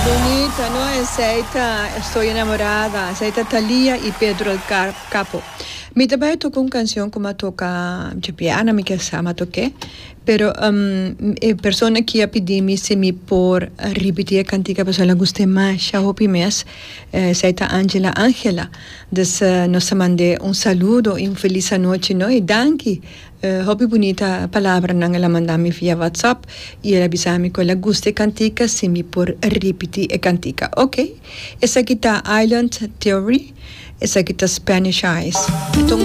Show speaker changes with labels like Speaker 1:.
Speaker 1: Bonita, ¿no? Estoy enamorada. Aceita Thalía y Pedro el Capo. Mi trabajo toca una canción como toca piano, mi casa toqué, pero persona que ha pedido se me por repetir cantica pues la guste más, ya hopi mes, aceita Ángela. Entonces nos mandé un saludo y un feliz noche, ¿no? Y danke. Hopi bonita palabra nang la mandami via WhatsApp y el avisami con la guste cantica se me por repetir e cantica. Ok, esa kita Island Theory, esa kita Spanish Eyes.